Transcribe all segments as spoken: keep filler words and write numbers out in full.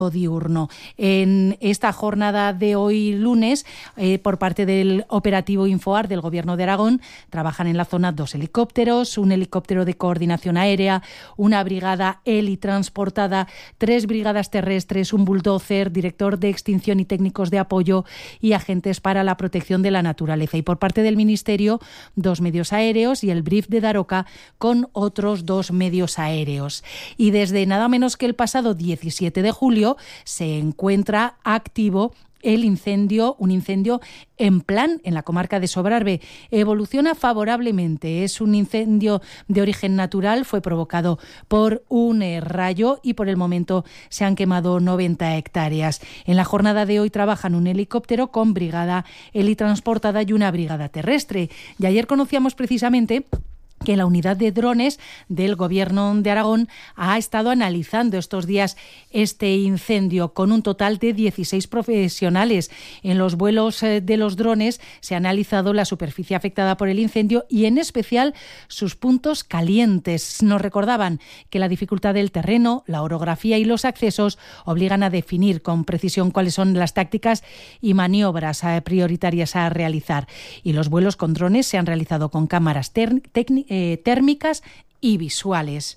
diurno. En esta jornada de hoy lunes, eh, por parte del operativo Infoar del Gobierno de Aragón, trabajan en la zona dos helicópteros, un helicóptero de coordinación aérea, una brigada helitransportada, tres brigadas terrestres, un bulldozer, director de extinción y técnicos de apoyo y agentes para la protección de la naturaleza. Y por parte del Ministerio, dos medios aéreos y el Brief de Daroca con otros dos medios aéreos. Y desde nada menos que el pasado diecisiete de julio se encuentra activo el incendio, un incendio en plan en la comarca de Sobrarbe. Evoluciona favorablemente. Es un incendio de origen natural, fue provocado por un eh, rayo y por el momento se han quemado noventa hectáreas. En la jornada de hoy trabajan un helicóptero con brigada helitransportada y una brigada terrestre. Y ayer conocíamos precisamente que la unidad de drones del Gobierno de Aragón ha estado analizando estos días este incendio con un total de dieciséis profesionales. En los vuelos de los drones se ha analizado la superficie afectada por el incendio y en especial sus puntos calientes. Nos recordaban que la dificultad del terreno, la orografía y los accesos obligan a definir con precisión cuáles son las tácticas y maniobras prioritarias a realizar. Y los vuelos con drones se han realizado con cámaras técnicas Eh, térmicas y visuales.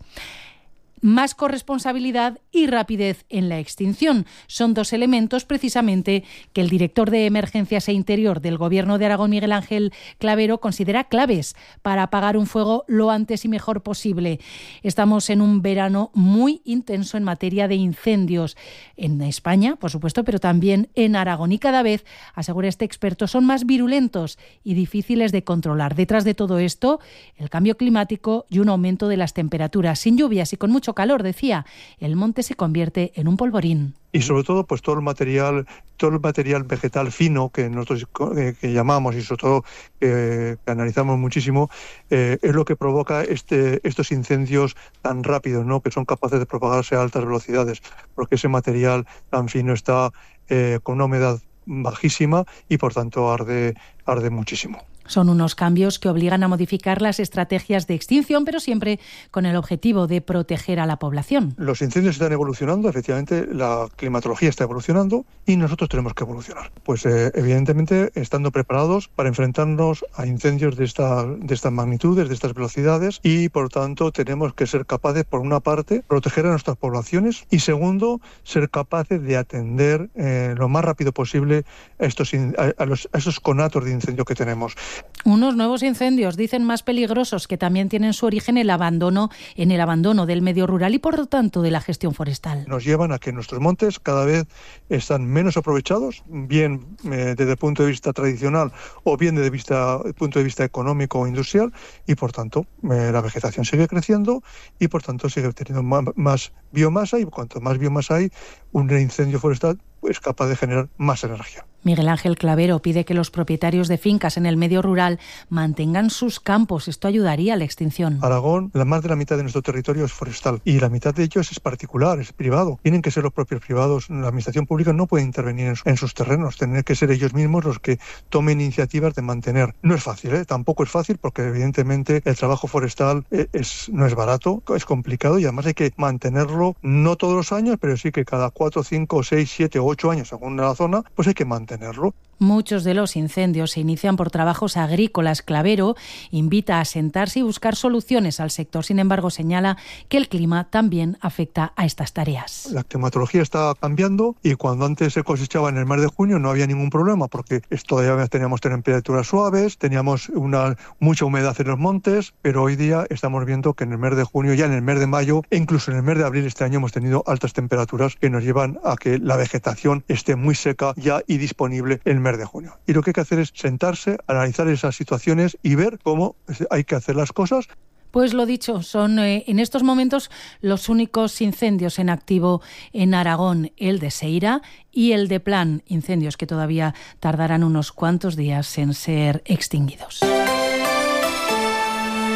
Más corresponsabilidad y rapidez en la extinción. Son dos elementos precisamente que el director de Emergencias e Interior del Gobierno de Aragón, Miguel Ángel Clavero, considera claves para apagar un fuego lo antes y mejor posible. Estamos en un verano muy intenso en materia de incendios en España, por supuesto, pero también en Aragón. Y cada vez, asegura este experto, son más virulentos y difíciles de controlar. Detrás de todo esto, el cambio climático y un aumento de las temperaturas. Sin lluvias y con mucho calor, decía, el monte se convierte en un polvorín. Y sobre todo, pues todo el material, todo el material vegetal fino que nosotros eh, que llamamos y sobre todo eh, que analizamos muchísimo, eh, es lo que provoca este, estos incendios tan rápidos, ¿no? Que son capaces de propagarse a altas velocidades, porque ese material tan fino está eh, con una humedad bajísima y por tanto arde, arde muchísimo. Son unos cambios que obligan a modificar las estrategias de extinción, pero siempre con el objetivo de proteger a la población. Los incendios están evolucionando, efectivamente la climatología está evolucionando y nosotros tenemos que evolucionar. Pues eh, evidentemente estando preparados para enfrentarnos a incendios de, esta, de estas magnitudes, de estas velocidades y por tanto tenemos que ser capaces, por una parte, proteger a nuestras poblaciones y segundo, ser capaces de atender eh, lo más rápido posible a estos, a, a, los, a esos conatos de incendio que tenemos. Unos nuevos incendios, dicen, más peligrosos, que también tienen su origen en el abandono, en el abandono del medio rural y, por lo tanto, de la gestión forestal. Nos llevan a que nuestros montes cada vez están menos aprovechados, bien eh, desde el punto de vista tradicional o bien desde el punto de vista económico o industrial, y, por tanto, eh, la vegetación sigue creciendo y, por tanto, sigue teniendo más, más biomasa y, cuanto más biomasa hay, un incendio forestal es capaz de generar más energía. Miguel Ángel Clavero pide que los propietarios de fincas en el medio rural mantengan sus campos. Esto ayudaría a la extinción. Aragón, la más de la mitad de nuestro territorio es forestal y la mitad de ellos es particular, es privado. Tienen que ser los propios privados. La administración pública no puede intervenir en, su, en sus terrenos. Tienen que ser ellos mismos los que tomen iniciativas de mantener. No es fácil, ¿eh? Tampoco es fácil porque evidentemente el trabajo forestal es, no es barato, es complicado y además hay que mantenerlo no todos los años, pero sí que cada cuatro, cinco, seis, siete o ocho años según la zona, pues hay que mantenerlo. Muchos de los incendios se inician por trabajos agrícolas. Clavero invita a sentarse y buscar soluciones al sector. Sin embargo, señala que el clima también afecta a estas tareas. La climatología está cambiando y cuando antes se cosechaba en el mes de junio no había ningún problema porque todavía teníamos temperaturas suaves, teníamos una mucha humedad en los montes, pero hoy día estamos viendo que en el mes de junio, ya en el mes de mayo e incluso en el mes de abril este año hemos tenido altas temperaturas que nos llevan a que la vegetación esté muy seca ya y disponible en el mes de junio. Y lo que hay que hacer es sentarse, analizar esas situaciones y ver cómo hay que hacer las cosas. Pues lo dicho, son eh, en estos momentos los únicos incendios en activo en Aragón, el de Seira y el de Plan, incendios que todavía tardarán unos cuantos días en ser extinguidos.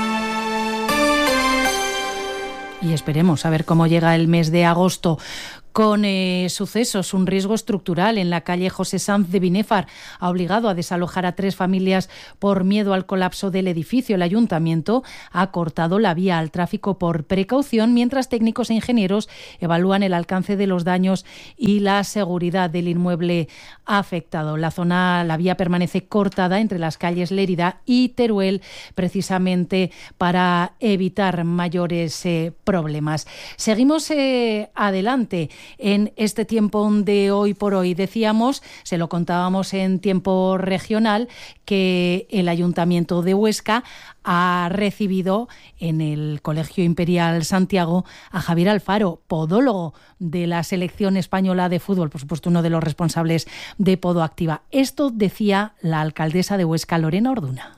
Y esperemos a ver cómo llega el mes de agosto. Con eh, sucesos, un riesgo estructural en la calle José Sanz de Binéfar ha obligado a desalojar a tres familias por miedo al colapso del edificio. El ayuntamiento ha cortado la vía al tráfico por precaución, mientras técnicos e ingenieros evalúan el alcance de los daños y la seguridad del inmueble afectado. La zona, la vía permanece cortada entre las calles Lérida y Teruel, precisamente para evitar mayores eh, problemas. Seguimos eh, adelante. En este tiempo de hoy por hoy, decíamos, se lo contábamos en tiempo regional, que el Ayuntamiento de Huesca ha recibido en el Colegio Imperial Santiago a Javier Alfaro, podólogo de la selección española de fútbol, por supuesto uno de los responsables de Podoactiva. Esto decía la alcaldesa de Huesca, Lorena Orduna.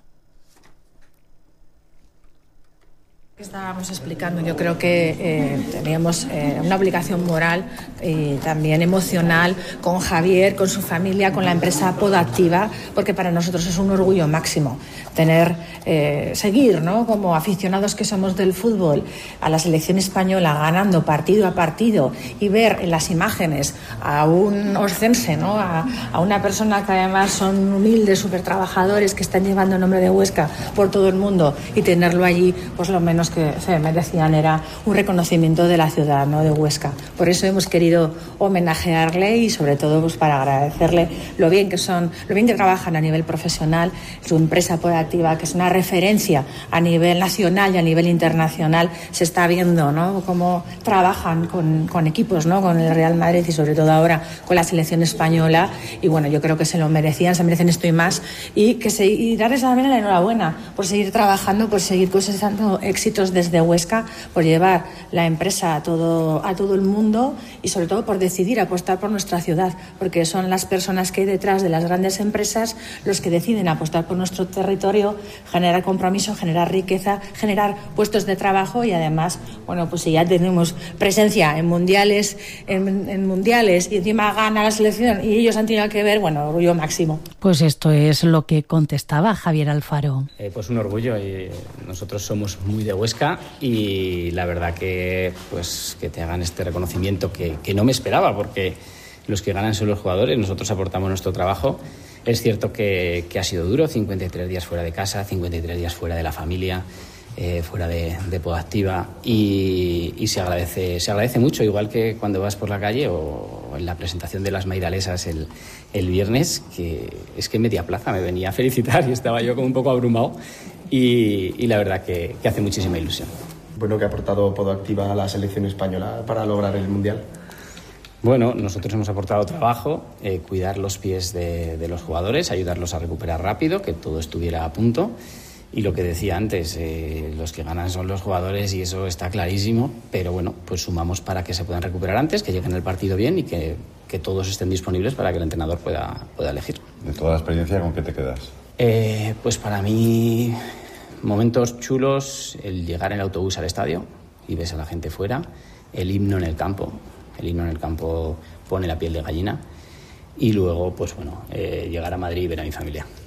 Estábamos explicando, yo creo que eh, teníamos eh, una obligación moral y también emocional con Javier, con su familia, con la empresa Podoactiva, porque para nosotros es un orgullo máximo tener, eh, seguir, ¿no?, como aficionados que somos del fútbol, a la selección española ganando partido a partido y ver en las imágenes a un oscense, ¿no?, a, a una persona que además son humildes, súper trabajadores, que están llevando el nombre de Huesca por todo el mundo, y tenerlo allí, pues lo menos que se merecían era un reconocimiento de la ciudad, ¿no?, de Huesca. Por eso hemos querido homenajearle y sobre todo pues para agradecerle lo bien que son, lo bien que trabajan a nivel profesional, su empresa Podoactiva, que es una referencia a nivel nacional y a nivel internacional. Se está viendo, ¿no?, cómo trabajan con, con equipos, ¿no?, con el Real Madrid y sobre todo ahora con la selección española, y bueno, yo creo que se lo merecían, se merecen esto y más, y que se, y darles también la enhorabuena por seguir trabajando, por seguir cosechando éxitos desde Huesca, por llevar la empresa a todo, a todo el mundo y sobre todo por decidir apostar por nuestra ciudad, porque son las personas que hay detrás de las grandes empresas los que deciden apostar por nuestro territorio, generar compromiso, generar riqueza, generar puestos de trabajo y además, bueno, pues si ya tenemos presencia en mundiales, en, en mundiales y encima gana la selección y ellos han tenido que ver, bueno, orgullo máximo. Pues esto es lo que contestaba Javier Alfaro. Eh, pues un orgullo, y nosotros somos muy de Huesca y la verdad que pues que te hagan este reconocimiento que, que no me esperaba, porque los que ganan son los jugadores, nosotros aportamos nuestro trabajo. Es cierto que, que ha sido duro, cincuenta y tres días fuera de casa, cincuenta y tres días fuera de la familia, eh, fuera de, de Podoactiva, y, y se agradece se agradece mucho, igual que cuando vas por la calle o en la presentación de las mairalesas el, el viernes, que es que media plaza me venía a felicitar y estaba yo como un poco abrumado. Y, y la verdad que, que hace muchísima ilusión. Bueno, ¿qué ha aportado Podoactiva a la selección española para lograr el Mundial? Bueno, nosotros hemos aportado trabajo, eh, cuidar los pies de, de los jugadores, ayudarlos a recuperar rápido, que todo estuviera a punto. Y lo que decía antes, eh, los que ganan son los jugadores y eso está clarísimo, pero bueno, pues sumamos para que se puedan recuperar antes, que lleguen el partido bien y que, que todos estén disponibles para que el entrenador pueda, pueda elegir. De toda la experiencia, ¿con qué te quedas? Eh, pues para mí, momentos chulos, el llegar en el autobús al estadio y ves a la gente fuera, el himno en el campo, el himno en el campo pone la piel de gallina, y luego, pues bueno, eh, llegar a Madrid y ver a mi familia.